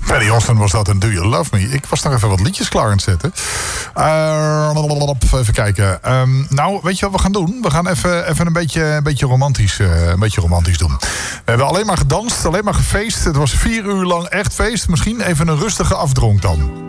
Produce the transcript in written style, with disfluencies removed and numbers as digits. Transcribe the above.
Patty Austin was dat en Do You Love Me. Ik was nog even wat liedjes klaar aan het zetten. Even kijken. Nou, weet je wat we gaan doen? We gaan even een beetje romantisch doen. We hebben alleen maar gedanst, alleen maar gefeest. Het was 4 uur lang echt feest. Misschien even een rustige afdronk dan.